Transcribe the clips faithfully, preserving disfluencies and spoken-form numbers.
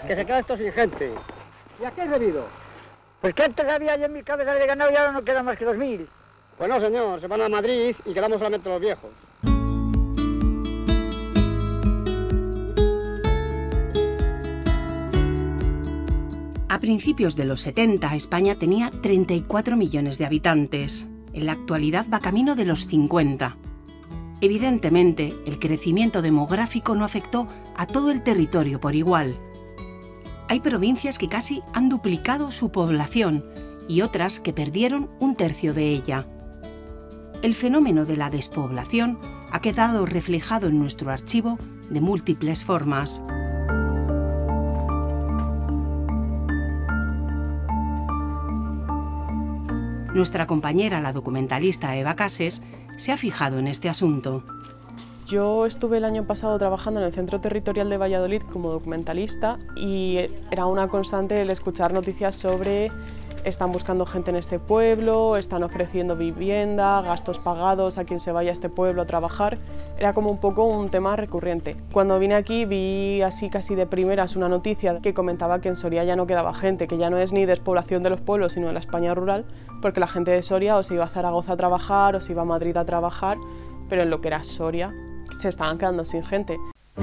que se queda esto sin gente. ¿Y a qué es debido? Pues que antes había ya en mi cabeza de ganado y ahora no quedan más que dos mil. Pues no, señor, se van a Madrid y quedamos solamente los viejos. A principios de los setenta, España tenía treinta y cuatro millones de habitantes. En la actualidad va camino de los cincuenta. Evidentemente, el crecimiento demográfico no afectó a todo el territorio por igual. Hay provincias que casi han duplicado su población y otras que perdieron un tercio de ella. El fenómeno de la despoblación ha quedado reflejado en nuestro archivo de múltiples formas. Nuestra compañera, la documentalista Eva Cases, se ha fijado en este asunto. Yo estuve el año pasado trabajando en el Centro Territorial de Valladolid como documentalista y era una constante el escuchar noticias sobre están buscando gente en este pueblo, están ofreciendo vivienda, gastos pagados a quien se vaya a este pueblo a trabajar. Era como un poco un tema recurrente. Cuando vine aquí vi así casi de primeras una noticia que comentaba que en Soria ya no quedaba gente, que ya no es ni despoblación de los pueblos sino de la España rural, porque la gente de Soria o se iba a Zaragoza a trabajar o se iba a Madrid a trabajar, pero en lo que era Soria se estaban quedando sin gente.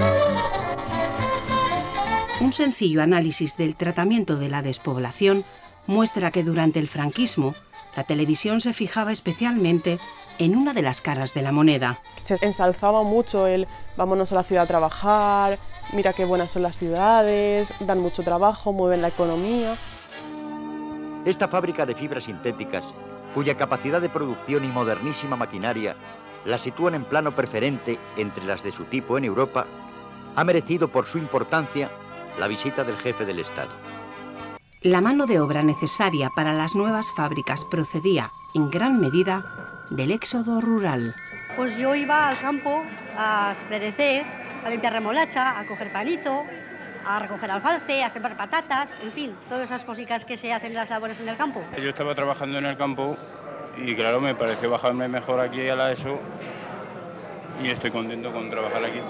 Un sencillo análisis del tratamiento de la despoblación muestra que durante el franquismo la televisión se fijaba especialmente en una de las caras de la moneda. Se ensalzaba mucho el vámonos a la ciudad a trabajar, mira qué buenas son las ciudades, dan mucho trabajo, mueven la economía. Esta fábrica de fibras sintéticas, cuya capacidad de producción y modernísima maquinaria la sitúan en plano preferente entre las de su tipo en Europa, ha merecido por su importancia la visita del jefe del Estado. La mano de obra necesaria para las nuevas fábricas procedía, en gran medida, del éxodo rural. Pues yo iba al campo a esclarecer, a limpiar remolacha, a coger palito, a recoger alfalce, a sembrar patatas, en fin, todas esas cositas que se hacen las labores en el campo. Yo estaba trabajando en el campo y claro, me pareció bajarme mejor aquí a la ESO y estoy contento con trabajar aquí.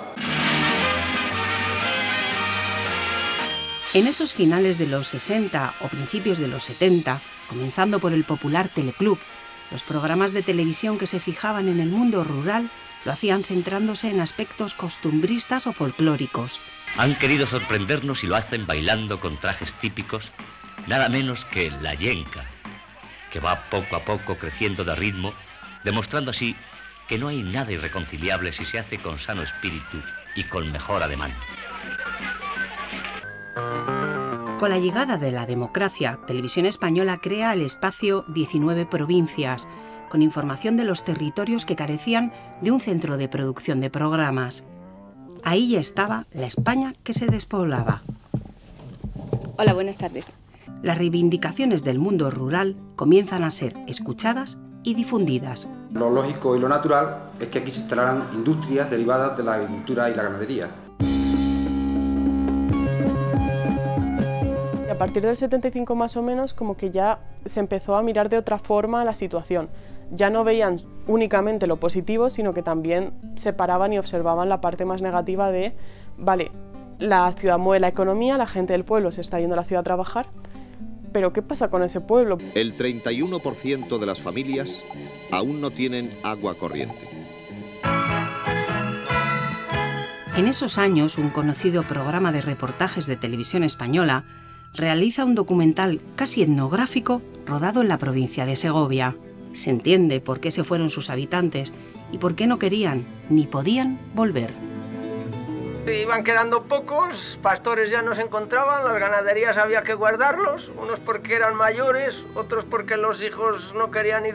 En esos finales de los sesenta o principios de los setenta, comenzando por el popular Teleclub, los programas de televisión que se fijaban en el mundo rural lo hacían centrándose en aspectos costumbristas o folclóricos. Han querido sorprendernos y lo hacen bailando con trajes típicos, nada menos que la yenca, que va poco a poco creciendo de ritmo, demostrando así que no hay nada irreconciliable si se hace con sano espíritu y con mejor ademán. Con la llegada de la democracia, Televisión Española crea el espacio diecinueve provincias, con información de los territorios que carecían de un centro de producción de programas. Ahí ya estaba la España que se despoblaba. Hola, buenas tardes. Las reivindicaciones del mundo rural comienzan a ser escuchadas y difundidas. Lo lógico y lo natural es que aquí se instalaran industrias derivadas de la agricultura y la ganadería. A partir del setenta y cinco más o menos, como que ya se empezó a mirar de otra forma la situación. Ya no veían únicamente lo positivo, sino que también separaban y observaban la parte más negativa de, vale, la ciudad mueve la economía, la gente del pueblo se está yendo a la ciudad a trabajar, pero ¿qué pasa con ese pueblo? El treinta y uno por ciento de las familias aún no tienen agua corriente. En esos años, un conocido programa de reportajes de Televisión Española realiza un documental casi etnográfico rodado en la provincia de Segovia. Se entiende por qué se fueron sus habitantes y por qué no querían ni podían volver. Iban quedando pocos, pastores ya no se encontraban, las ganaderías había que guardarlos, unos porque eran mayores, otros porque los hijos no querían ir